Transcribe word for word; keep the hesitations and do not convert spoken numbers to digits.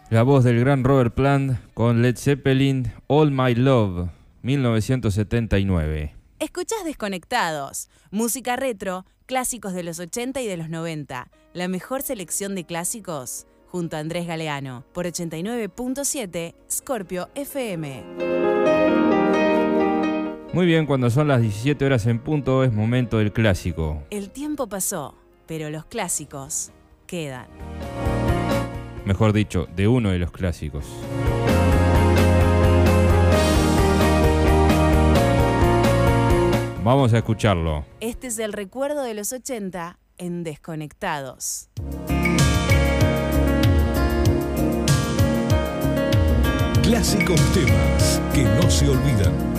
La voz del gran Robert Plant con Led Zeppelin, All My Love, mil novecientos setenta y nueve. Escuchás Desconectados, música retro, clásicos de los ochenta y de los noventa. La mejor selección de clásicos junto a Andrés Galeano por ochenta y nueve punto siete Scorpio F M. Muy bien, cuando son las diecisiete horas en punto es momento del clásico. El tiempo pasó, pero los clásicos quedan. Mejor dicho, de uno de los clásicos. Vamos a escucharlo. Este es el recuerdo de los ochenta en Desconectados. Clásicos temas que no se olvidan.